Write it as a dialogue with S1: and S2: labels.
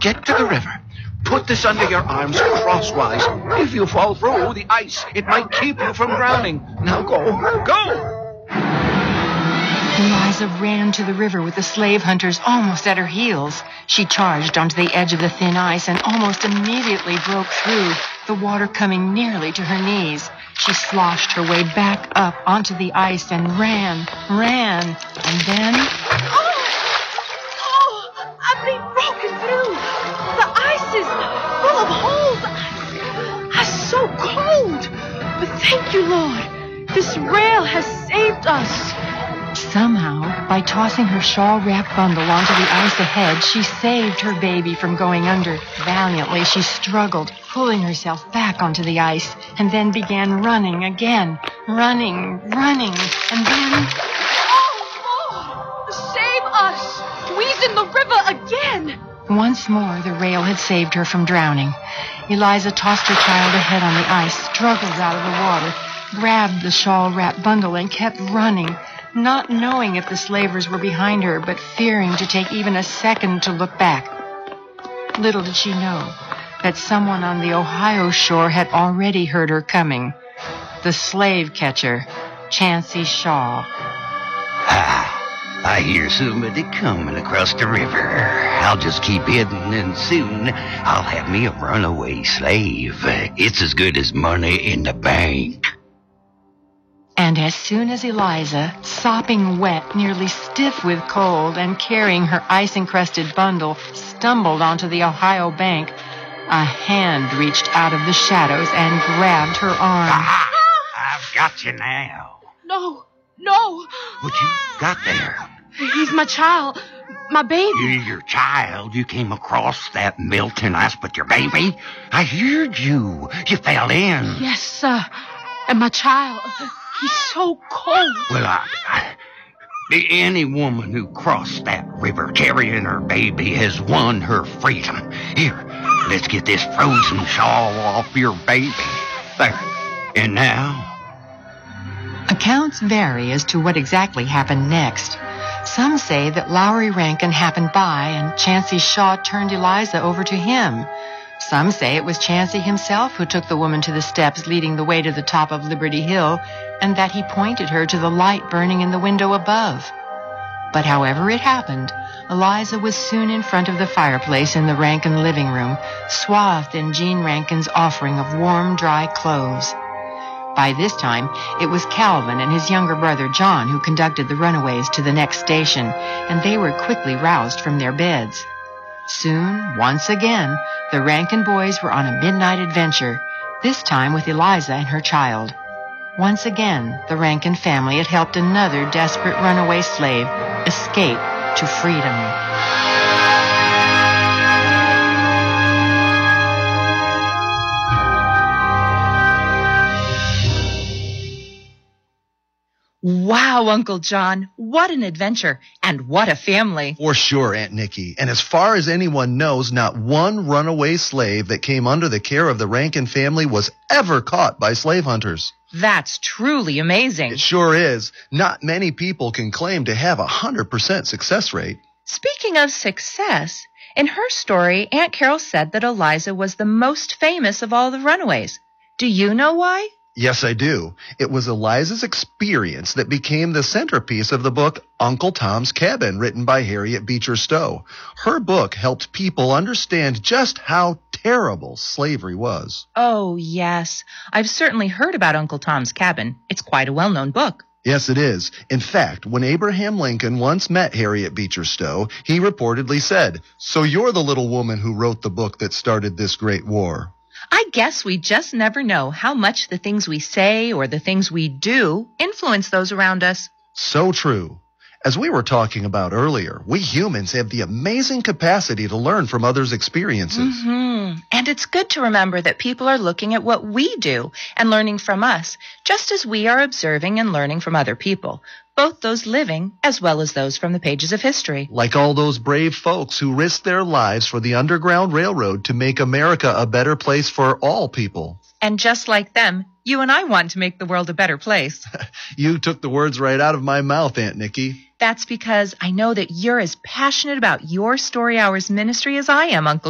S1: Get to the river. Put this under your arms crosswise. If you fall through the ice, it might keep you from drowning. Now go. Go!
S2: Eliza ran to the river with the slave hunters almost at her heels. She charged onto the edge of the thin ice and almost immediately broke through, the water coming nearly to her knees. She sloshed her way back up onto the ice and ran, and then...
S3: I've been broken through. The ice is full of holes. I'm so cold. But thank you, Lord. This rail has saved us.
S2: Somehow, by tossing her shawl-wrapped bundle onto the ice ahead, she saved her baby from going under. Valiantly, she struggled, pulling herself back onto the ice, and then began running again. Running, and then...
S3: Oh, Lord! Save us! We's in the river again!
S2: Once more, the rail had saved her from drowning. Eliza tossed her child ahead on the ice, struggled out of the water, grabbed the shawl-wrapped bundle, and kept running, not knowing if the slavers were behind her, but fearing to take even a second to look back. Little did she know that someone on the Ohio shore had already heard her coming. The slave catcher, Chancey Shaw.
S4: I hear somebody coming across the river. I'll just keep heading, and soon I'll have me a runaway slave. It's as good as money in the bank.
S2: And as soon as Eliza, sopping wet, nearly stiff with cold, and carrying her ice-encrusted bundle, stumbled onto the Ohio bank, a hand reached out of the shadows and grabbed her arm.
S4: Aha! I've got you now.
S3: No.
S4: What you got there?
S3: He's my child, my baby.
S4: Your child? You came across that melting ice with your baby? I heard you. You fell in.
S3: Yes, sir. And my child, he's so cold.
S4: Well, any woman who crossed that river carrying her baby has won her freedom. Here, let's get this frozen shawl off your baby. There. And now...
S2: Accounts vary as to what exactly happened next. Some say that Lowry Rankin happened by and Chancey Shaw turned Eliza over to him. Some say it was Chancey himself who took the woman to the steps leading the way to the top of Liberty Hill, and that he pointed her to the light burning in the window above. But however it happened, Eliza was soon in front of the fireplace in the Rankin living room, swathed in Gene Rankin's offering of warm, dry clothes. By this time, it was Calvin and his younger brother John who conducted the runaways to the next station, and they were quickly roused from their beds. Soon, once again, the Rankin boys were on a midnight adventure, this time with Eliza and her child. Once again, the Rankin family had helped another desperate runaway slave escape to freedom.
S5: Wow, Uncle John, what an adventure, and what a family.
S6: For sure, Aunt Nikki. And as far as anyone knows, not one runaway slave that came under the care of the Rankin family was ever caught by slave hunters.
S5: That's truly amazing.
S6: It sure is. Not many people can claim to have 100% success rate.
S5: Speaking of success, in her story, Aunt Carol said that Eliza was the most famous of all the runaways. Do you know why?
S6: Yes, I do. It was Eliza's experience that became the centerpiece of the book Uncle Tom's Cabin, written by Harriet Beecher Stowe. Her book helped people understand just how terrible slavery was.
S5: Oh, yes. I've certainly heard about Uncle Tom's Cabin. It's quite a well-known book.
S6: Yes, it is. In fact, when Abraham Lincoln once met Harriet Beecher Stowe, he reportedly said, "So you're the little woman who wrote the book that started this great war."
S5: I guess we just never know how much the things we say or the things we do influence those around us.
S6: So true. As we were talking about earlier, we humans have the amazing capacity to learn from others' experiences.
S5: Mm-hmm. And it's good to remember that people are looking at what we do and learning from us, just as we are observing and learning from other people, both those living as well as those from the pages of history.
S6: Like all those brave folks who risked their lives for the Underground Railroad to make America a better place for all people.
S5: And just like them, you and I want to make the world a better place.
S6: You took the words right out of my mouth, Aunt Nikki.
S5: That's because I know that you're as passionate about your Story Hours ministry as I am, Uncle